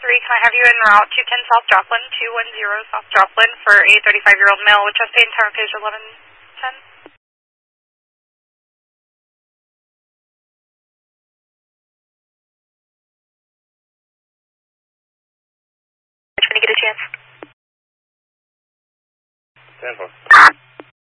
Can I have you en route 210 South Joplin, 210 South Joplin for a 35-year-old male with chest pain, tower page 1110? When you get a chance. 10-4.